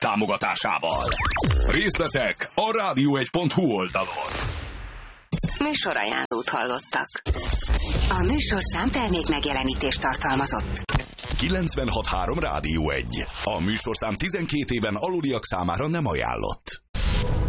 támogatásával. Részletek a radio1.hu oldalon. Műsorajánlót hallottak. A műsorszám termék megjelenítést tartalmazott. 96.3 Rádió 1. A műsorszám 12 éven aluliak számára nem ajánlott.